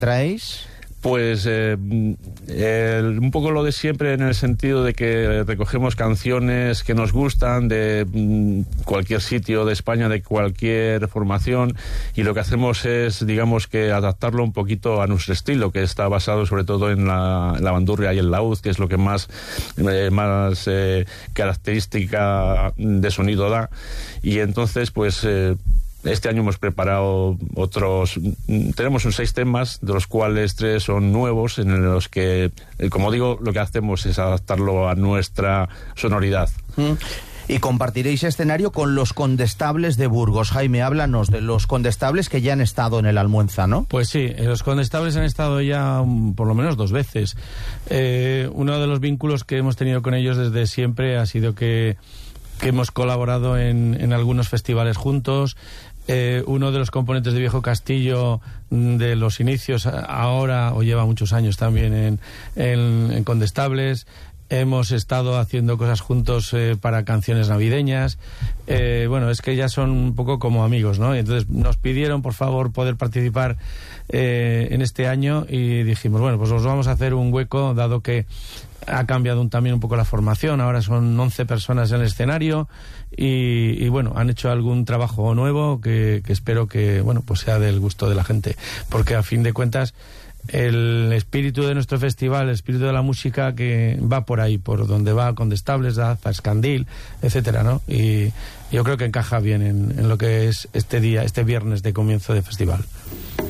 traéis? Pues un poco lo de siempre, en el sentido de que recogemos canciones que nos gustan de cualquier sitio de España, de cualquier formación, y lo que hacemos es, digamos, que adaptarlo un poquito a nuestro estilo, que está basado sobre todo en la bandurria y el laúd, que es lo que más característica de sonido da. Y entonces, pues este año hemos preparado tenemos 6 temas, de los cuales 3 son nuevos, en los que, como digo, lo que hacemos es adaptarlo a nuestra sonoridad. Y compartiréis escenario con los Condestables de Burgos. Jaime, háblanos de los Condestables que ya han estado en el Almuenza, ¿no? Pues sí, los Condestables han estado ya por lo menos 2 veces. Uno de los vínculos que hemos tenido con ellos desde siempre ha sido que hemos colaborado en algunos festivales juntos. Uno de los componentes de Viejo Castillo de los inicios ahora, o lleva muchos años también en Condestables. Hemos estado haciendo cosas juntos para canciones navideñas. Bueno, es que ya son un poco como amigos, ¿no? Entonces nos pidieron, por favor, poder participar en este año, y dijimos, bueno, pues os vamos a hacer un hueco, dado que ha cambiado también un poco la formación. Ahora son 11 personas en el escenario y bueno, han hecho algún trabajo nuevo que espero que, bueno, pues sea del gusto de la gente, porque a fin de cuentas el espíritu de nuestro festival, el espíritu de la música, que va por ahí, por donde va Condestables, Daza, Escandil, etcétera, ¿no? Y yo creo que encaja bien en lo que es este viernes de comienzo de festival.